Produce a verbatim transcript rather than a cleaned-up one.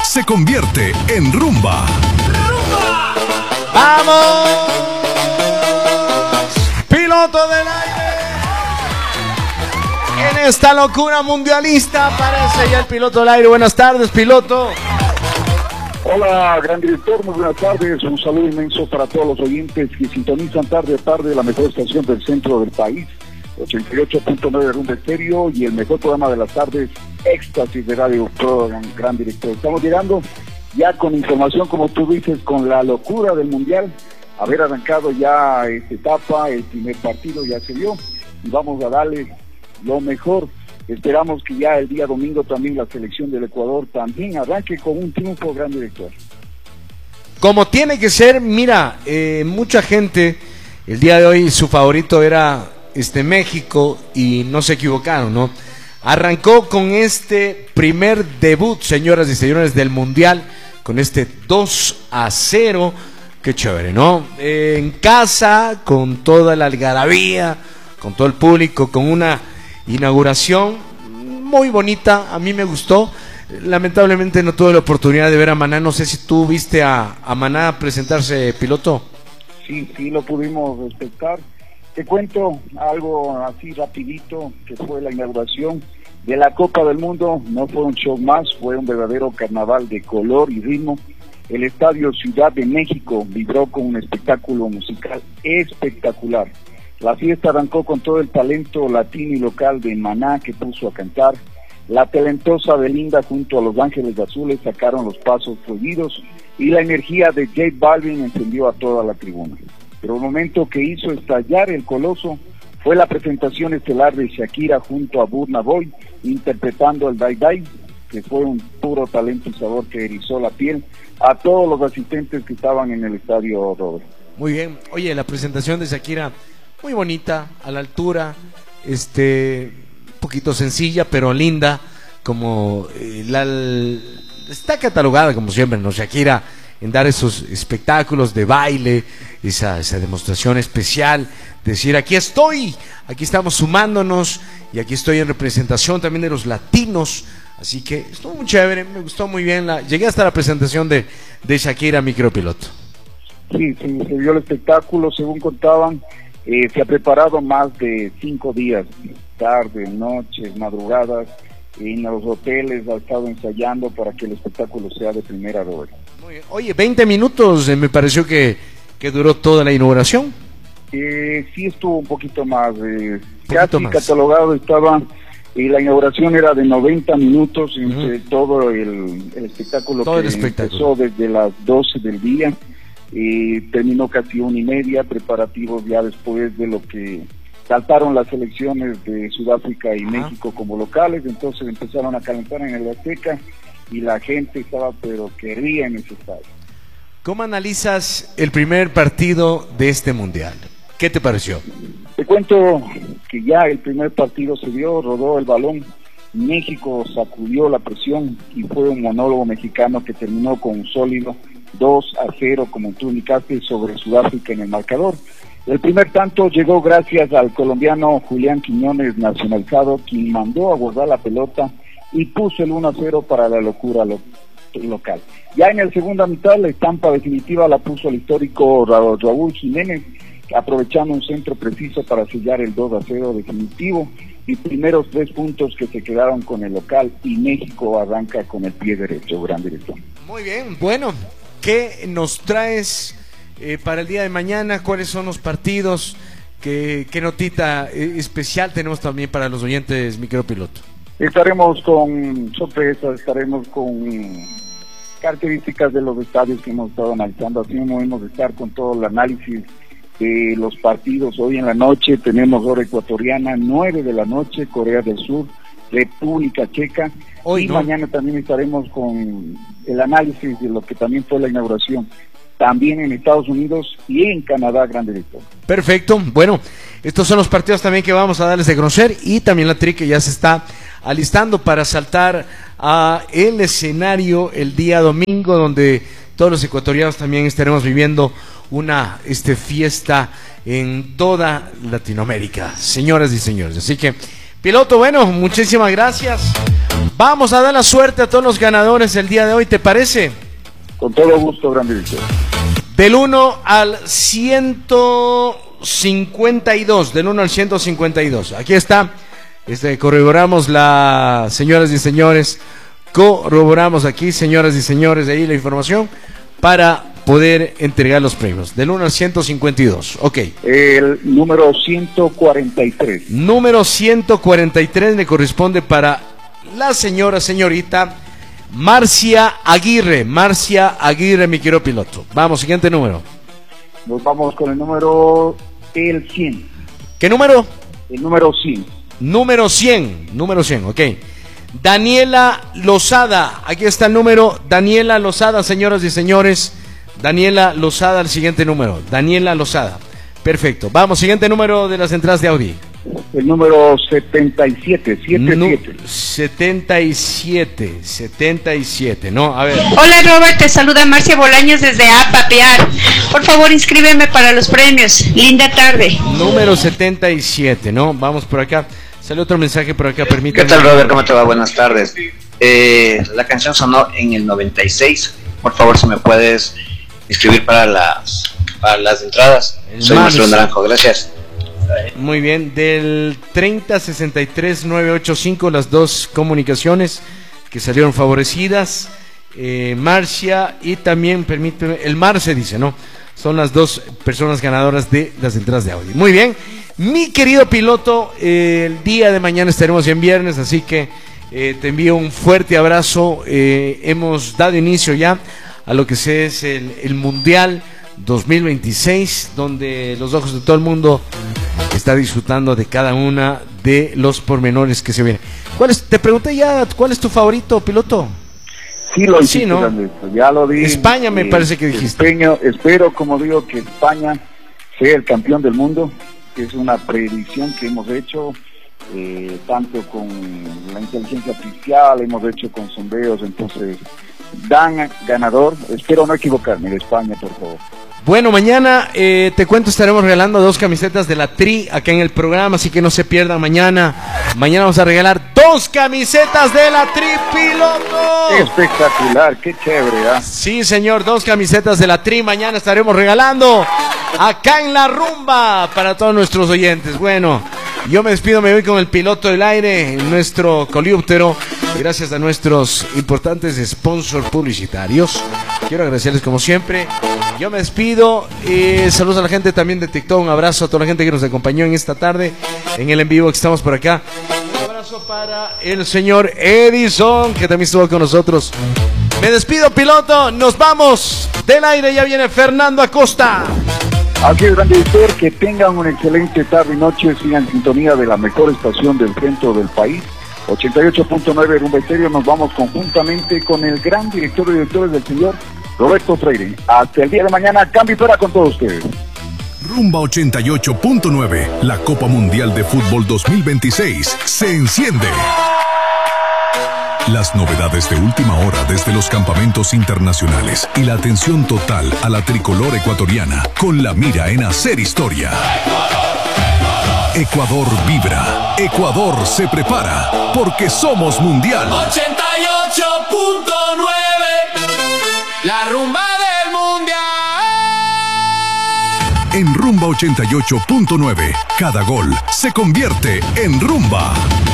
se convierte en rumba. ¡Rumba! ¡Vamos! Piloto del aire. En esta locura mundialista aparece ya el piloto del aire. Buenas tardes, piloto. Hola, gran director, muy buenas tardes. Un saludo inmenso para todos los oyentes que sintonizan tarde a tarde la mejor estación del centro del país, ochenta y ocho punto nueve Rumba Estéreo, y el mejor programa de las tardes, Éxtasis de Radio Pro, gran director. Estamos llegando ya con información, como tú dices, con la locura del Mundial. Haber arrancado ya esta etapa, el primer partido ya se dio, y vamos a darle lo mejor. Esperamos que ya el día domingo también la selección del Ecuador también arranque con un triunfo, gran director. Como tiene que ser, mira, eh, mucha gente, el día de hoy su favorito era este México y no se equivocaron, ¿no? Arrancó con este primer debut, señoras y señores, del Mundial, con este dos a cero, qué chévere, ¿no? Eh, en casa, con toda la algarabía, con todo el público, con una inauguración muy bonita, a mí me gustó. Lamentablemente no tuve la oportunidad de ver a Maná, no sé si tú viste a, a Maná presentarse, piloto. Sí, sí, lo pudimos respetar. Te cuento algo así rapidito, que fue la inauguración de la Copa del Mundo. No fue un show más, fue un verdadero carnaval de color y ritmo. El Estadio Ciudad de México vibró con un espectáculo musical espectacular. La fiesta arrancó con todo el talento latino y local de Maná, que puso a cantar. La talentosa Belinda junto a Los Ángeles Azules sacaron los pasos prohibidos, y la energía de J Balvin encendió a toda la tribuna. Pero el momento que hizo estallar el coloso fue la presentación estelar de Shakira junto a Burna Boy, interpretando el Dai Dai, que fue un puro talento y sabor que erizó la piel a todos los asistentes que estaban en el estadio, Robert. Muy bien, oye, la presentación de Shakira muy bonita, a la altura, este, un poquito sencilla, pero linda, como eh, la, está catalogada como siempre, ¿no? Shakira, en dar esos espectáculos de baile, esa, esa demostración especial, decir, aquí estoy, aquí estamos sumándonos, y aquí estoy en representación también de los latinos, así que estuvo muy chévere, me gustó muy bien, la, llegué hasta la presentación de, de Shakira, micropiloto. Sí, sí, se vio el espectáculo, según contaban. Eh, se ha preparado más de cinco días, tardes, noches, madrugadas, en los hoteles ha estado ensayando para que el espectáculo sea de primera hora. Muy bien. Oye, veinte minutos eh, me pareció que, que duró toda la inauguración. Eh, sí estuvo un poquito más, eh, poquito casi más. catalogado estaba, y la inauguración era de noventa minutos, entre uh-huh. todo el, el espectáculo todo que el espectáculo. empezó desde las doce del día. Y terminó casi una y media, preparativos ya después de lo que saltaron las selecciones de Sudáfrica y Ajá. México como locales, entonces empezaron a calentar en el Azteca y la gente estaba pero quería en ese estadio. ¿Cómo analizas el primer partido de este Mundial? ¿Qué te pareció? Te cuento que ya el primer partido se dio, rodó el balón, México sacudió la presión y fue un monólogo mexicano que terminó con un sólido dos a cero, como tú indicaste, sobre Sudáfrica en el marcador. El primer tanto llegó gracias al colombiano Julián Quiñones, nacionalizado, quien mandó a guardar la pelota y puso el uno a cero para la locura lo local. Ya en la segunda mitad, la estampa definitiva la puso el histórico Raúl Jiménez, aprovechando un centro preciso para sellar el dos a cero definitivo, y primeros tres puntos que se quedaron con el local, y México arranca con el pie derecho, gran director. Muy bien, bueno, ¿qué nos traes eh, para el día de mañana? ¿Cuáles son los partidos? ¿Qué, qué notita eh, especial tenemos también para los oyentes, micropiloto? Estaremos con sorpresas, estaremos con características de los estadios que hemos estado analizando, así mismo hemos de estar con todo el análisis de los partidos. Hoy en la noche tenemos hora ecuatoriana, nueve de la noche, Corea del Sur, República Checa. Hoy, y ¿no? Mañana también estaremos con el análisis de lo que también fue la inauguración, también en Estados Unidos y en Canadá, gran director. Perfecto, bueno, estos son los partidos también que vamos a darles de conocer, y también la Tri que ya se está alistando para saltar a el escenario el día domingo, donde todos los ecuatorianos también estaremos viviendo una este, fiesta en toda Latinoamérica, señoras y señores. Así que, piloto, bueno, muchísimas gracias. Vamos a dar la suerte a todos los ganadores el día de hoy, ¿te parece? Con todo gusto, grande Víctor. Del uno al ciento cincuenta y dos, del uno al ciento cincuenta y dos. Aquí está, este, corroboramos la, señoras y señores, corroboramos aquí, señoras y señores, de ahí la información para poder entregar los premios. Del uno al ciento cincuenta y dos, ok. El número ciento cuarenta y tres. Número ciento cuarenta y tres le corresponde para la señora, señorita Marcia Aguirre. Marcia Aguirre, mi querido piloto. Vamos, siguiente número. Nos vamos con el número el cien. ¿Qué número? El número cien. Número cien, número cien, ok. Daniela Lozada, aquí está el número. Daniela Lozada, señoras y señores. Daniela Lozada, el siguiente número. Daniela Lozada. Perfecto. Vamos, siguiente número de las entradas de Audi. El número setenta y siete, setenta y siete. No, setenta y siete, setenta y siete, ¿no? A ver. Hola Robert, te saluda Marcia Bolaños desde Apapear. Por favor, inscríbeme para los premios. Linda tarde. Número setenta y siete, ¿no? Vamos por acá. Sale otro mensaje por acá, permítame. ¿Qué tal, Robert? ¿Cómo te va? Buenas tardes. Eh, la canción sonó en el noventa y seis. Por favor, si me puedes inscribir para las, para las entradas. El Soy Mars. Marcelo Naranjo, gracias. Muy bien, del treinta sesenta y tres nueve ochenta y cinco, las dos comunicaciones que salieron favorecidas, eh, Marcia y también, permíteme, el Marce dice, ¿no? Son las dos personas ganadoras de las entradas de Audi. Muy bien, mi querido piloto, eh, el día de mañana estaremos en viernes, así que eh, te envío un fuerte abrazo. Eh, hemos dado inicio ya a lo que es el, el Mundial dos mil veintiséis, donde los ojos de todo el mundo está disfrutando de cada una de los pormenores que se vienen. ¿Cuál es, te pregunté ya, ¿cuál es tu favorito, piloto? Sí, lo Sí, hiciste, ¿no? grande, ya lo di. España me parece que dijiste. Espeño, espero, como digo, que España sea el campeón del mundo, que es una predicción que hemos hecho, eh, tanto con la inteligencia artificial, hemos hecho con sondeos, entonces dan ganador, espero no equivocarme, de España, por favor. Bueno, mañana eh, te cuento, estaremos regalando dos camisetas de la Tri acá en el programa, así que no se pierdan mañana. Mañana vamos a regalar dos camisetas de la Tri, piloto. Espectacular, qué chévere, ¿ah? Sí, señor, dos camisetas de la Tri mañana estaremos regalando acá en La Rumba para todos nuestros oyentes. Bueno, yo me despido, me voy con el piloto del aire, nuestro coleóptero. Gracias a nuestros importantes sponsors publicitarios. Quiero agradecerles como siempre. Yo me despido. Eh, saludos a la gente también de TikTok. Un abrazo a toda la gente que nos acompañó en esta tarde en el en vivo que estamos por acá. Un abrazo para el señor Edison, que también estuvo con nosotros. Me despido, piloto. Nos vamos del aire. Ya viene Fernando Acosta. Así es, grande Víctor, que tengan una excelente tarde y noche. Sigan en sintonía de la mejor estación del centro del país, ochenta y ocho punto nueve Rumba Estéreo. Nos vamos conjuntamente con el gran director de directores del señor Roberto Freire. Hasta el día de mañana, cambio y fuera con todos ustedes. Rumba ochenta y ocho punto nueve, la Copa Mundial de Fútbol dos mil veintiséis se enciende. Las novedades de última hora desde los campamentos internacionales y la atención total a la tricolor ecuatoriana con la mira en hacer historia. Ecuador vibra, Ecuador se prepara, porque somos mundial. ochenta y ocho punto nueve, la rumba del mundial. En Rumba ochenta y ocho punto nueve, cada gol se convierte en rumba.